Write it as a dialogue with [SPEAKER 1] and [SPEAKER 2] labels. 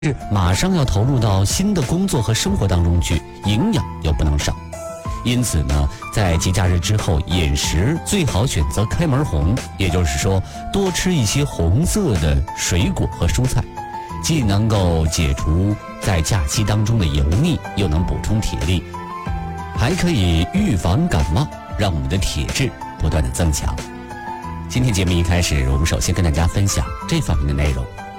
[SPEAKER 1] 是马上要投入到新的工作和生活当中去，营养又不能少。因此呢，在节假日之后，饮食最好选择开门红，也就是说，多吃一些红色的水果和蔬菜，既能够解除在假期当中的油腻，又能补充体力，还可以预防感冒，让我们的体质不断的增强。今天节目一开始，我们首先跟大家分享这方面的内容。